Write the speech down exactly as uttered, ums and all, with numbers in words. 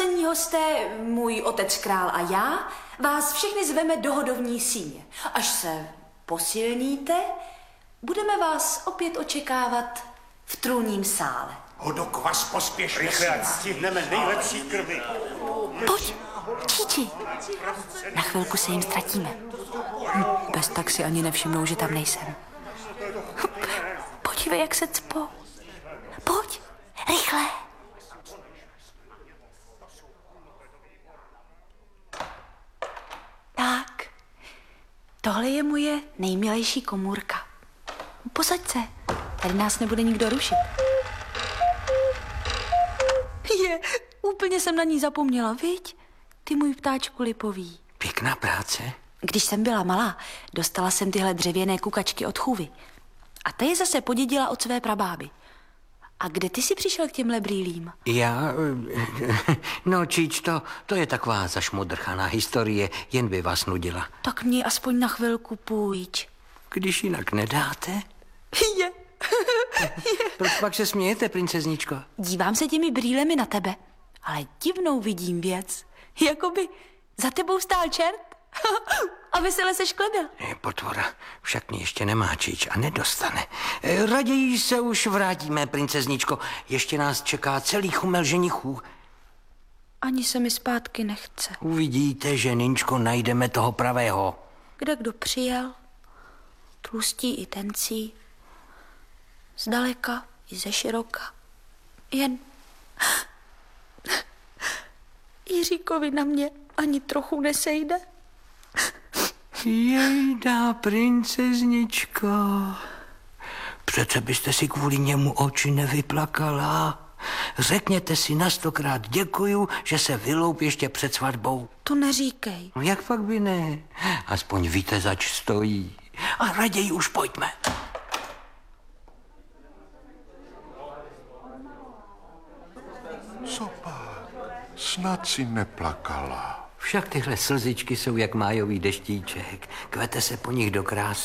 Narození hosté, můj otec král a já, vás všechny zveme do hodovní síně. Až se posilníte, budeme vás opět očekávat v trůním sále. Hodokvas, pospěš. Rychle, ať stihneme nejlepší krvi. Pojď, Číči. Na chvilku se jim ztratíme. Hm, bez tak si ani nevšimnou, že tam nejsem. Podívej, jak se cpou. Pojď, rychle. Tak, tohle je moje nejmilejší komůrka. Posaď se, tady nás nebude nikdo rušit. Je, úplně jsem na ní zapomněla, viď? Ty můj ptáčku lipový. Pěkná práce. Když jsem byla malá, dostala jsem tyhle dřevěné kukačky od chůvy. A ta je zase podědila od své prabáby. A kde ty jsi přišel k těmhle brýlím? Já, no Číč, to, to je taková zašmodrchaná historie, jen by vás nudila. Tak mě aspoň na chvilku půjč. Když jinak nedáte? Je. Proč pak se smějete, princezničko? Dívám se těmi brýlemi na tebe, ale divnou vidím věc. Jakoby za tebou stál čert a vesele se šklebil. Je potvora, však mě ještě nemá Číč a nedostane. E, raději se už vrátíme, princezničko. Ještě nás čeká celý chumel ženichů. Ani se mi zpátky nechce. Uvidíte, že Ninčko najdeme toho pravého. Kde kdo přijel, tlustí i tencí, zdaleka i ze široka. Jen Jiříkovi na mě ani trochu nesejde. Jejda, princezničko. Přece byste si kvůli němu oči nevyplakala. Řekněte si na stokrát děkuju, že se vyloup ještě před svatbou. To neříkej. No jak pak by ne? Aspoň víte, zač stojí. A raději už pojďme. Co pak? Snad si neplakala. Však tyhle slzičky jsou jak májový deštíček. Kvete se po nich do krásy.